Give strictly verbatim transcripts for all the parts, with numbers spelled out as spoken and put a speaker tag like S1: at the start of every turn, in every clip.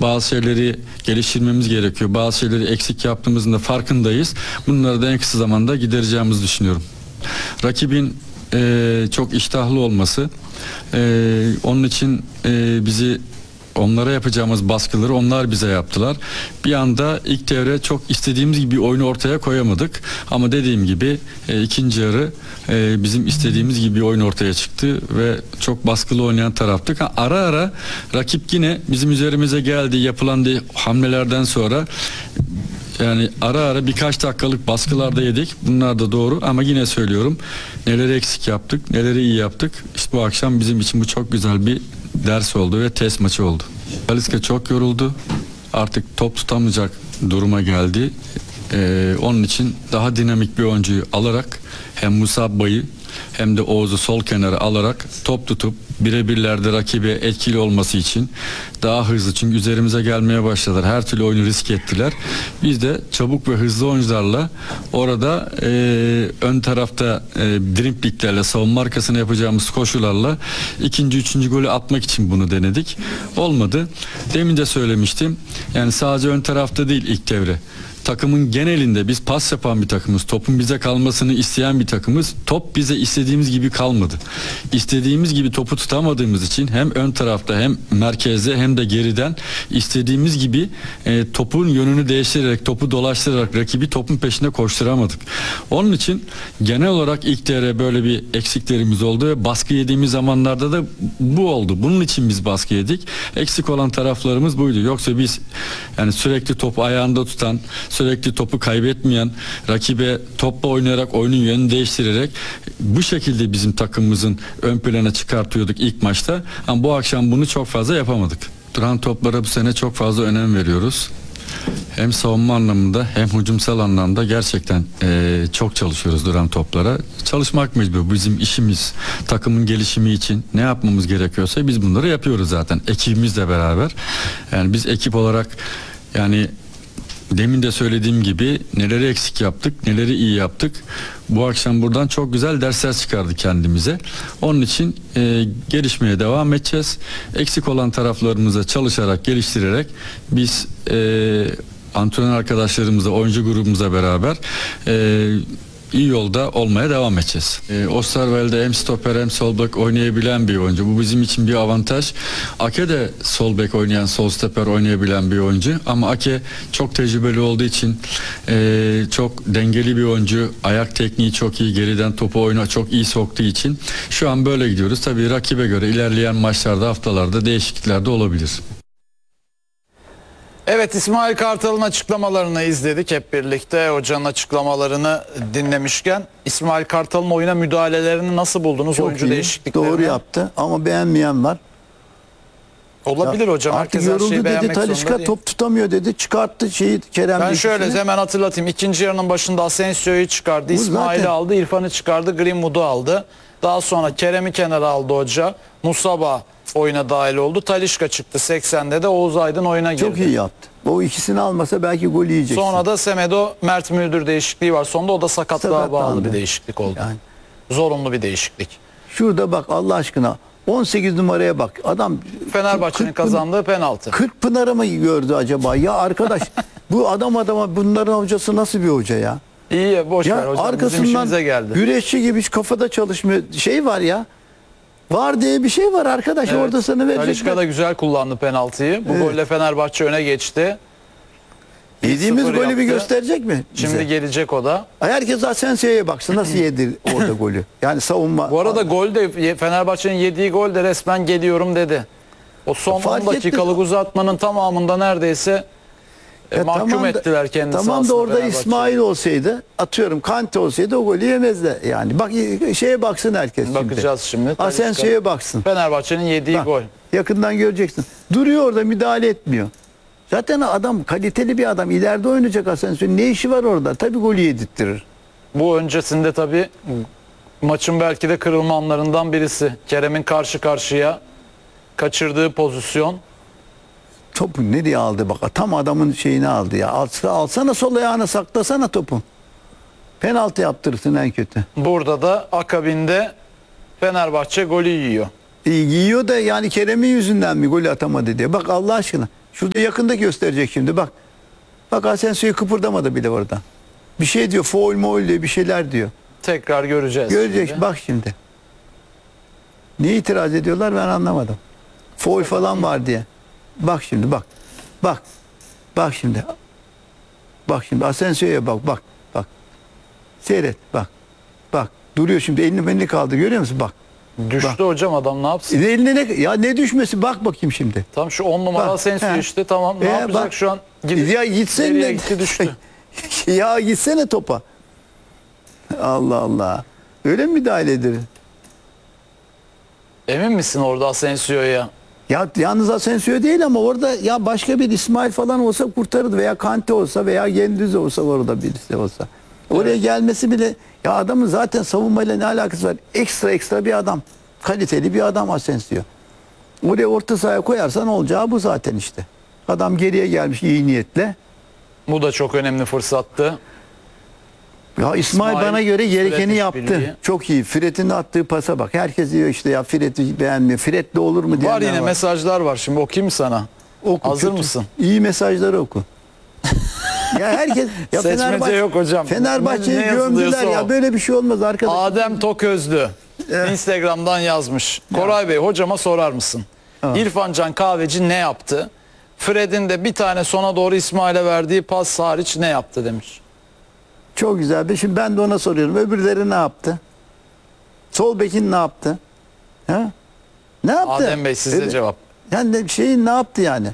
S1: bazı şeyleri geliştirmemiz gerekiyor. Bazı şeyleri eksik yaptığımızın da farkındayız. Bunları da en kısa zamanda gidereceğimizi düşünüyorum. Rakibin e, çok iştahlı olması, e, onun için e, bizi onlara yapacağımız baskıları onlar bize yaptılar. Bir anda ilk devre çok istediğimiz gibi bir oyunu ortaya koyamadık. Ama dediğim gibi e, ikinci yarı e, bizim istediğimiz gibi bir oyun ortaya çıktı ve çok baskılı oynayan taraftık. Ha, ara ara rakip yine bizim üzerimize geldi, yapılan de, hamlelerden sonra yani ara ara birkaç dakikalık baskılarda yedik. Bunlar da doğru ama yine söylüyorum, neleri eksik yaptık, neleri iyi yaptık. İşte bu akşam bizim için bu çok güzel bir ders oldu ve test maçı oldu. Talisca çok yoruldu. Artık top tutamayacak duruma geldi. Ee, onun için daha dinamik bir oyuncuyu alarak hem Musabba'yı hem de Oğuz'u sol kenara alarak top tutup birebirlerde rakibe etkili olması için daha hızlı, çünkü üzerimize gelmeye başladılar. Her türlü oyunu risk ettiler. Biz de çabuk ve hızlı oyuncularla orada e, ön tarafta e, driplinglerle, savunma arkasına yapacağımız koşularla ikinci, üçüncü golü atmak için bunu denedik. Olmadı. Demin de söylemiştim. Yani sadece ön tarafta değil ilk devre. Takımın genelinde biz pas yapan bir takımız. Topun bize kalmasını isteyen bir takımız. Top bize istediğimiz gibi kalmadı. İstediğimiz gibi topu tutamadığımız için hem ön tarafta hem merkezde hem de geriden istediğimiz gibi e, topun yönünü değiştirerek, topu dolaştırarak rakibi topun peşinde koşturamadık. Onun için genel olarak ilk devre böyle bir eksiklerimiz oldu ve baskı yediğimiz zamanlarda da bu oldu. Bunun için biz baskı yedik. Eksik olan taraflarımız buydu. Yoksa biz yani sürekli topu ayağında tutan, sürekli topu kaybetmeyen, rakibe topla oynayarak, oyunun yönünü değiştirerek bu şekilde bizim takımımızın ön plana çıkartıyorduk ilk maçta. Ama bu akşam bunu çok fazla yapamadık. Duran toplara bu sene çok fazla önem veriyoruz. Hem savunma anlamında hem hücumsal anlamda gerçekten e, çok çalışıyoruz duran toplara. Çalışmak mecbur. Bizim işimiz, takımın gelişimi için ne yapmamız gerekiyorsa biz bunları yapıyoruz zaten. Ekibimizle beraber. Yani biz ekip olarak, yani demin de söylediğim gibi neleri eksik yaptık, neleri iyi yaptık. Bu akşam buradan çok güzel dersler çıkardık kendimize. Onun için e, gelişmeye devam edeceğiz. Eksik olan taraflarımıza çalışarak, geliştirerek biz e, antrenör arkadaşlarımızla, oyuncu grubumuzla beraber e, iyi yolda olmaya devam edeceğiz. E, Osterwelde hem stoper hem sol bek oynayabilen bir oyuncu. Bu bizim için bir avantaj. Ake de sol bek oynayan, sol stoper oynayabilen bir oyuncu. Ama Ake çok tecrübeli olduğu için e, çok dengeli bir oyuncu. Ayak tekniği çok iyi. Geriden topu oyuna çok iyi soktuğu için şu an böyle gidiyoruz. Tabii rakibe göre ilerleyen maçlarda, haftalarda değişiklikler de olabilir.
S2: Evet, İsmail Kartal'ın açıklamalarını izledik hep birlikte. Hocanın açıklamalarını dinlemişken İsmail Kartal'ın oyuna müdahalelerini nasıl buldunuz?
S3: Çok
S2: Oyuncu
S3: iyi,
S2: değişikliklerini.
S3: doğru yaptı ama beğenmeyen var.
S2: Olabilir
S3: Ya,
S2: hocam.
S3: artık
S2: Herkes her
S3: yoruldu
S2: şeyi
S3: dedi,
S2: beğenmek zorunda
S3: Talisca
S2: değil.
S3: top tutamıyor dedi. Çıkarttı şeyi, Kerem.
S2: Ben
S3: ikisini.
S2: şöyle hemen hatırlatayım. İkinci yarının başında Asensio'yu çıkardı.
S3: Bu
S2: İsmail'i
S3: zaten-
S2: aldı. İrfan'ı çıkardı. Greenwood'u aldı. Daha sonra Kerem'i kenara aldı hoca. Musaba oyuna dahil oldu. Talisca çıktı seksende de, Oğuz Aydın oyuna girdi.
S3: Çok iyi yaptı. O ikisini almasa belki gol yiyeceksin.
S2: Sonra da Semedo, Mert Müldür değişikliği var. Sonunda o da sakatlığa
S3: Sakatlandı.
S2: bağlı bir değişiklik oldu.
S3: Yani.
S2: Zorunlu bir değişiklik.
S3: Şurada bak Allah aşkına on sekiz numaraya bak. Adam
S2: Fenerbahçe'nin
S3: kırk pın-
S2: kazandığı penaltı.
S3: kırk Pınar'ı mı gördü acaba? Ya arkadaş bu adam adama bunların hocası nasıl bir hoca ya?
S2: İyi ya, boş ver
S3: Ya
S2: hocam. Bizim
S3: arkasından
S2: işimize geldi.
S3: güreşçi gibi hiç kafada çalışmıyor. Şey var ya. Var diye bir şey var arkadaş.
S2: Evet.
S3: Orada sana
S2: Talisca
S3: verecekler.
S2: da güzel kullandı penaltıyı. Bu
S3: Evet.
S2: golle Fenerbahçe öne geçti.
S3: Yediğimiz
S2: bir sıfır
S3: golü bir
S2: yaptı.
S3: gösterecek mi bize?
S2: Şimdi gelecek o da.
S3: Herkes Asensio'ya baksın nasıl yedi orada golü. Yani savunma.
S2: Bu arada gol de, Fenerbahçe'nin yediği gol de resmen geliyorum dedi. O son
S3: Fark
S2: on dakikalık
S3: ettim.
S2: uzatmanın tamamında neredeyse e,
S3: Ya
S2: mahkum
S3: tamam da-
S2: ettiler kendi
S3: Tamam da
S2: sahasını
S3: orada
S2: Fenerbahçe'yi.
S3: İsmail olsaydı, atıyorum Kante olsaydı o golü yemezdi. Yani bak şeye baksın herkes
S2: Bakacağız şimdi.
S3: şimdi. Asensio'ya baksın.
S2: Fenerbahçe'nin yediği
S3: Bak,
S2: gol.
S3: yakından göreceksin. Duruyor orada, müdahale etmiyor. Zaten adam kaliteli bir adam. İleride oynayacak Asensio. Ne işi var orada? Tabii golü yedirttirir.
S2: Bu öncesinde tabii maçın belki de kırılma anlarından birisi. Kerem'in karşı karşıya kaçırdığı pozisyon.
S3: Topu nereye aldı bak. Tam adamın şeyini aldı ya. Alsa, alsana sol ayağını, saklasana topu. Penaltı yaptırırsın en kötü.
S2: Burada da akabinde Fenerbahçe golü yiyor.
S3: İyi, yiyor da yani Kerem'in yüzünden mi gol atamadı diye. Bak Allah aşkına. Şurada yakında gösterecek şimdi bak. Bak Asensio'yu kıpırdamadı bile orada. Bir şey diyor, foul moul diyor, bir şeyler diyor.
S2: Tekrar göreceğiz.
S3: Görecek
S2: şimdi.
S3: bak şimdi. Niye itiraz ediyorlar ben anlamadım. Foul falan var diye. Bak şimdi bak. Bak. Bak şimdi. Bak şimdi Asensio'ya bak bak. Bak. Seyret bak. Bak. Duruyor şimdi elini elini kaldı görüyor musun? Bak.
S2: Düştü
S3: Bak.
S2: hocam, adam ne yapsın?
S3: E, Eline ne, ya ne düşmesi bak bakayım şimdi.
S2: Tam şu on numara
S3: Bak,
S2: Asensio
S3: he.
S2: işte, tamam. Ne
S3: E,
S2: yapacak
S3: bak.
S2: şu an? Gidip,
S3: Ya gitsene.
S2: nereye gitti, düştü.
S3: Ya gitsene topa. Allah Allah. Öyle mi müdahale edilir?
S2: Emin misin orada Asensio'ya?
S3: Ya yalnız Asensio değil ama orada ya başka bir İsmail falan olsa kurtarırdı veya Kante olsa veya Gendüz olsa orada birisi olsa. Oraya
S2: Evet.
S3: gelmesi bile ya adamın zaten savunmayla ne alakası var? Ekstra ekstra bir adam. Kaliteli bir adam Asensio. Oraya orta sahaya koyarsan olacağı bu zaten işte. Adam geriye gelmiş iyi niyetle.
S2: Bu da çok önemli fırsattı.
S3: Ya İsmail,
S2: İsmail,
S3: bana göre gerekeni
S2: Fred
S3: yaptı.
S2: işbirliği.
S3: Çok iyi. Fred'in attığı pasa bak. Herkes diyor işte ya Fred'i beğenmiyor. Fred'le olur mu diyenler
S2: Var yine mesajlar var, şimdi okuyayım sana.
S3: Oku,
S2: Hazır
S3: kötü.
S2: mısın?
S3: İyi mesajları oku. Ya herkes ya
S2: Seçmece
S3: Fenerbahçe
S2: yok hocam.
S3: Fenerbahçe'yi
S2: Ne- ne
S3: gömdüler
S2: yazılıyorsa
S3: ya
S2: o.
S3: böyle bir şey olmaz arkadaş.
S2: Adem Toközlü Instagram'dan yazmış. Koray Bey, hocama sorar mısın?
S3: Ha.
S2: İrfan Can Kahveci ne yaptı? Fred'in de bir tane sona doğru İsmail'e verdiği pas hariç ne yaptı demiş.
S3: Çok güzel. Bir- Şimdi ben de ona soruyorum. Öbürleri ne yaptı? Sol bekin ne yaptı? Ha? Ne yaptı?
S2: Adem Bey, sizde
S3: Evet.
S2: cevap.
S3: Yani de şeyin ne yaptı yani?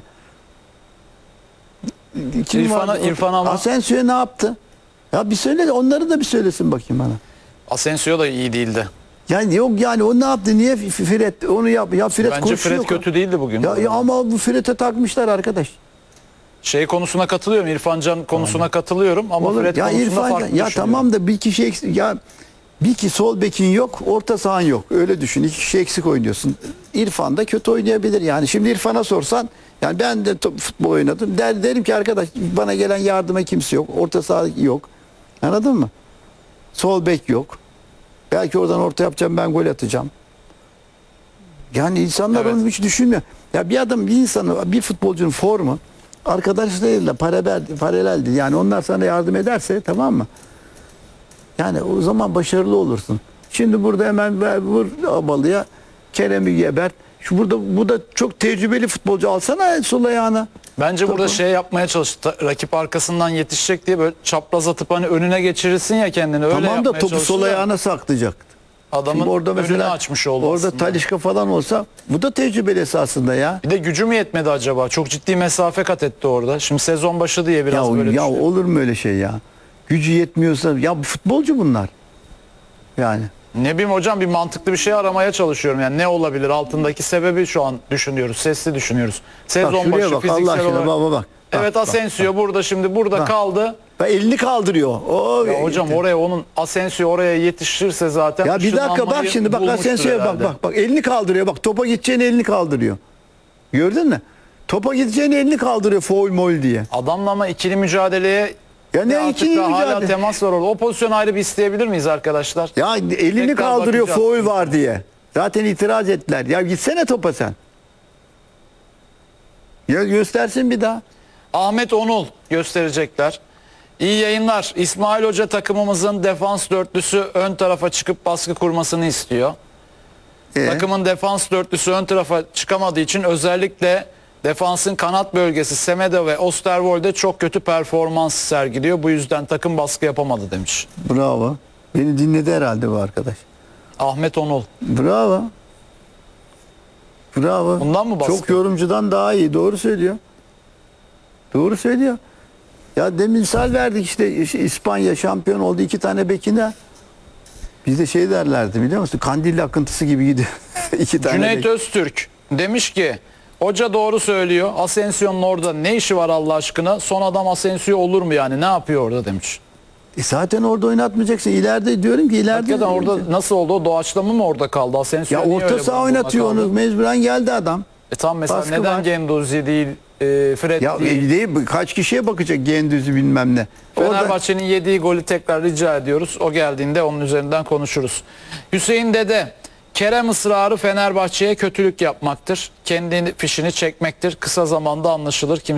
S3: Kim
S2: İrfan'a-
S3: vardı?
S2: İrfan ama-
S3: Asensio ne yaptı? Ya bir söyle, onları da bir söylesin bakayım bana.
S2: Asensio da iyi değildi.
S3: Yani yok yani o ne yaptı? Niye F- F- Fred onu yap? Ya Fred
S2: Bence
S3: koşuyor.
S2: Fred kötü değildi bugün.
S3: Ya, ya ama bu Fred'e takmışlar arkadaş.
S2: Şey konusuna katılıyorum. İrfan Can konusuna katılıyorum ama
S3: Olur.
S2: Fred
S3: Ya
S2: konusunda
S3: İrfan
S2: farklı
S3: ya
S2: düşünüyorum.
S3: tamam da bir kişi eksik ya bir ki sol bekin yok, orta sahan yok. Öyle düşün. İki kişi eksik oynuyorsun. İrfan da kötü oynayabilir yani. Şimdi İrfan'a sorsan yani ben de top, futbol oynadım. Der, derim ki arkadaş bana gelen yardıma kimse yok. Orta saha yok. Anladın mı? Sol bek yok. Belki oradan orta yapacağım, ben gol atacağım. Yani insanlar
S2: Evet.
S3: onu hiç düşünmüyor. Ya bir adam, bir insanın, bir futbolcunun formu arkadaşlarıyla paralel, paraleldi. Yani onlar sana yardım ederse tamam mı? Yani o zaman başarılı olursun. Şimdi burada hemen ver, vur Abalı'ya, Kerem'i gebert. Şu burada bu da çok tecrübeli futbolcu, alsana sol ayağına.
S2: Bence burada
S3: Topu.
S2: şey yapmaya çalıştı. Rakip arkasından yetişecek diye böyle çapraz atıp hani önüne geçirirsin ya kendini. Öyle
S3: Tamam da
S2: yapmaya
S3: topu sol
S2: çalıştı da
S3: ayağına saklayacak.
S2: Adamın
S3: Şimdi orada
S2: önünü
S3: mesela
S2: açmış oldu
S3: orada
S2: aslında.
S3: Talisca falan olsa bu da tecrübeli esasında ya.
S2: Bir de gücü mü yetmedi acaba? Çok ciddi mesafe kat etti orada. Şimdi sezon başı diye biraz
S3: Ya,
S2: böyle
S3: ya
S2: düşünüyorum.
S3: olur mu öyle şey ya? Gücü yetmiyorsa ya bu futbolcu bunlar. Yani
S2: Ne bileyim hocam, bir mantıklı bir şey aramaya çalışıyorum. Yani ne olabilir? Altındaki sebebi şu an düşünüyoruz. Sesli düşünüyoruz.
S3: bak
S2: Sezon
S3: şuraya
S2: başı
S3: bak
S2: fiziksel
S3: Allah aşkına
S2: olarak.
S3: bak bak bak.
S2: Evet,
S3: Bak,
S2: Asensio burada şimdi burada
S3: Bak.
S2: kaldı.
S3: bak. Elini kaldırıyor. O
S2: Ya hocam oraya onun Asensio oraya yetişirse zaten
S3: Ya bir dakika bak
S2: ışınlanmayı
S3: şimdi bak
S2: bulmuştur
S3: Asensio'ya bak
S2: herhalde.
S3: bak bak elini kaldırıyor. Bak topa gideceğini elini kaldırıyor. Gördün mü? Topa gideceğini elini kaldırıyor foul mol diye.
S2: Adamla ama ikili mücadeleye
S3: Ya ne
S2: artık
S3: ikili
S2: da hala
S3: mücadele?
S2: temas var orada. O pozisyonu ayrı bir isteyebilir miyiz arkadaşlar?
S3: Ya elini
S2: Tekrar
S3: kaldırıyor
S2: bakacağız.
S3: foul var diye. Zaten itiraz ettiler. Ya gitsene topa sen. Ya göstersin bir daha.
S2: Ahmet Onul gösterecekler. İyi yayınlar. İsmail Hoca takımımızın defans dörtlüsü ön tarafa çıkıp baskı kurmasını istiyor.
S3: Ee?
S2: Takımın defans dörtlüsü ön tarafa çıkamadığı için özellikle defansın kanat bölgesi Semedo ve Osterwolde çok kötü performans sergiliyor. Bu yüzden takım baskı yapamadı demiş.
S3: Bravo. Beni dinledi herhalde bu arkadaş.
S2: Ahmet Onul.
S3: Bravo. Bravo.
S2: Bundan mı baskı?
S3: Çok yorumcudan daha iyi. Doğru söylüyor. Doğru söylüyor. Ya demin misal verdik işte İspanya şampiyon oldu iki tane bekine. Bizde şey derlerdi biliyor musun? Kandilli akıntısı gibi gidiyor. iki tane
S2: Cüneyt
S3: bek.
S2: Öztürk demiş ki hoca doğru söylüyor. Asensio'nun orada ne işi var Allah aşkına? Son adam Asensio olur mu yani? Ne yapıyor orada demiş.
S3: E zaten orada oynatmayacaksın. İleride diyorum ki ileride.
S2: Hakikaten orada nasıl oldu? O doğaçlama mı orada kaldı? Asensio
S3: Ya
S2: niye
S3: orta
S2: öyle
S3: saha
S2: bunun
S3: oynatıyor
S2: kaldı?
S3: onu. Mecburen geldi adam.
S2: E tamam, mesela
S3: Baskı
S2: neden
S3: var.
S2: Genduzi değil, e, Fred
S3: Ya
S2: değil?
S3: e, değil, kaç kişiye bakacak Gendüz'ü bilmem ne. Orada
S2: Fenerbahçe'nin yediği golü tekrar rica ediyoruz. O geldiğinde onun üzerinden konuşuruz. Hüseyin Dede, Kerem ısrarı Fenerbahçe'ye kötülük yapmaktır. Kendi fişini çekmektir. Kısa zamanda anlaşılır. Kimse